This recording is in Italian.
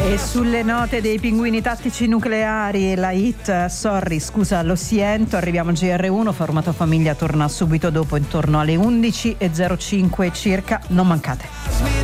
E sulle note dei pinguini tattici nucleari, la hit Sorry, scusa, lo siento, arriviamo al GR1, Formato Famiglia torna subito dopo, intorno alle 11:05 circa, non mancate.